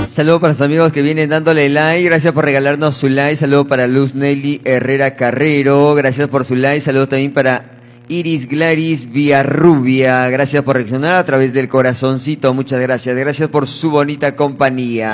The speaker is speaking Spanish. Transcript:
Saludos para los amigos que vienen dándole like. Gracias por regalarnos su like. Saludos para Luz Nelly Herrera Carrero. Gracias por su like. Saludos también para Iris Glaris Villarrubia. Gracias por reaccionar a través del corazoncito. Muchas gracias. Gracias por su bonita compañía.